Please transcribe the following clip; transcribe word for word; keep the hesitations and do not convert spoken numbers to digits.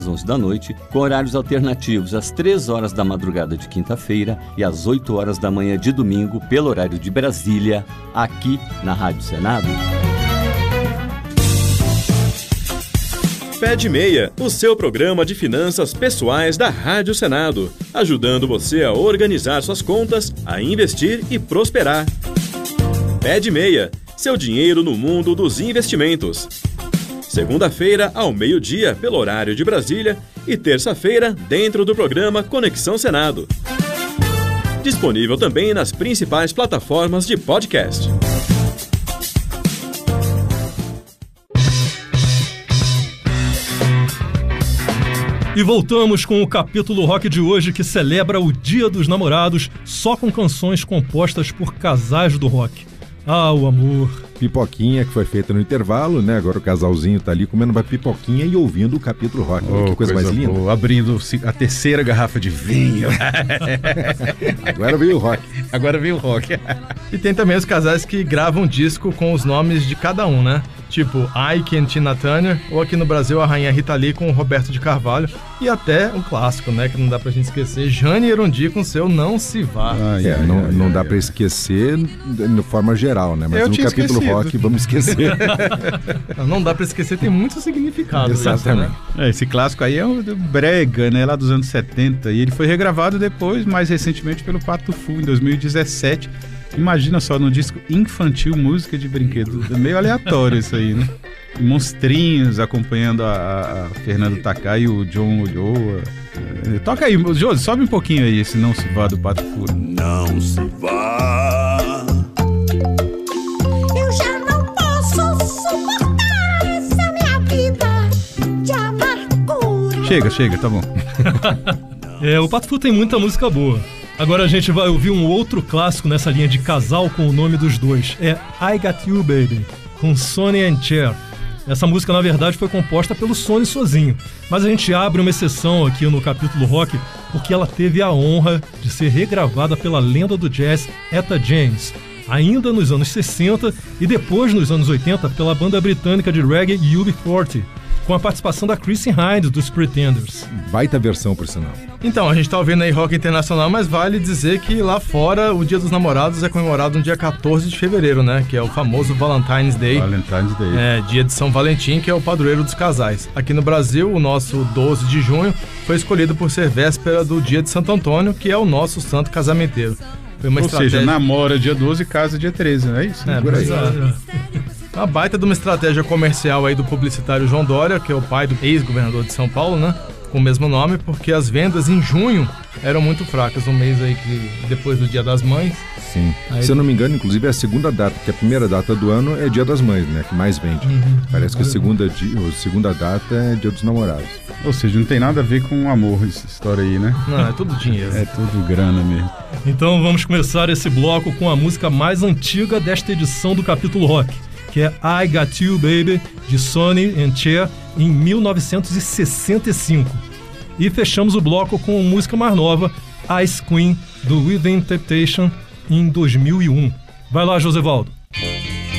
às onze da noite, com horários alternativos às três horas da madrugada de quinta-feira e às oito horas da manhã de domingo, pelo horário de Brasília, aqui na Rádio Senado. Pé de Meia, o seu programa de finanças pessoais da Rádio Senado, ajudando você a organizar suas contas, a investir e prosperar. Pé de Meia, seu dinheiro no mundo dos investimentos. Segunda-feira, ao meio-dia, pelo horário de Brasília, e terça-feira, dentro do programa Conexão Senado. Disponível também nas principais plataformas de podcast. E voltamos com o capítulo rock de hoje, que celebra o Dia dos Namorados só com canções compostas por casais do rock. Ah, o amor. Pipoquinha que foi feita no intervalo, né? Agora o casalzinho tá ali comendo uma pipoquinha e ouvindo o capítulo rock. Oh, que coisa, coisa mais linda. Boa. Abrindo a terceira garrafa de vinho. Agora veio o rock. Agora veio o rock. E tem também os casais que gravam disco com os nomes de cada um, né? Tipo Ike e Tina Turner, ou aqui no Brasil a rainha Rita Lee com o Roberto de Carvalho, e até um clássico, né, que não dá pra gente esquecer, Jane Erondi com seu Não Se Vá. Ai, é, ai, não, ai, não ai, dá ai. pra esquecer de forma geral, né, mas Eu no capítulo esquecido. rock vamos esquecer. não, não dá pra esquecer, tem muito significado. Exatamente. Isso, né? É, esse clássico aí é o do Brega, né, lá dos anos setenta, e ele foi regravado depois, mais recentemente, pelo Pato Fu, em dois mil e dezessete. Imagina só, no disco infantil, música de brinquedo. É meio aleatório isso aí, né? Monstrinhos acompanhando a, a Fernanda Takai e o John Ulloa. É, toca aí, Josi, sobe um pouquinho aí esse Não Se Vá do Pato Fu. Não se vá. Eu já não posso suportar essa minha vida de amargura. Chega, chega, tá bom. É, o Pato Fu tem muita música boa. Agora a gente vai ouvir um outro clássico nessa linha de casal com o nome dos dois. É I Got You Baby, com Sonny and Cher. Essa música, na verdade, foi composta pelo Sonny sozinho. Mas a gente abre uma exceção aqui no capítulo rock porque ela teve a honra de ser regravada pela lenda do jazz Etta James, ainda nos anos sessenta e depois nos anos oitenta pela banda britânica de reggae U B quarenta, com a participação da Chrissy Hynde dos Pretenders. Baita versão, por sinal. Então, a gente tá ouvindo aí rock internacional, mas vale dizer que lá fora o Dia dos Namorados é comemorado no dia quatorze de fevereiro, né? Que é o famoso Valentine's Day. Valentine's Day. É, dia de São Valentim, que é o padroeiro dos casais. Aqui no Brasil, o nosso doze de junho foi escolhido por ser véspera do dia de Santo Antônio, que é o nosso santo casamenteiro. Foi uma Ou estratégia... seja, namora dia doze e casa dia treze, não é isso? É, por aí. É. Uma baita de uma estratégia comercial aí do publicitário João Dória, que é o pai do ex-governador de São Paulo, né? Com o mesmo nome, porque as vendas em junho eram muito fracas, um mês aí que depois do Dia das Mães. Sim. Aí... Se eu não me engano, inclusive é a segunda data, porque a primeira data do ano é Dia das Mães, né? Que mais vende. Uhum. Parece que a segunda, a segunda data é Dia dos Namorados. Ou seja, não tem nada a ver com amor essa história aí, né? Não, é tudo dinheiro. É tudo grana mesmo. Então vamos começar esse bloco com a música mais antiga desta edição do Capítulo Rock, que é I Got You Baby, de Sonny and Cher, em mil novecentos e sessenta e cinco. E fechamos o bloco com a música mais nova, Ice Queen, do Within Temptation, em dois mil e um. Vai lá, Josevaldo.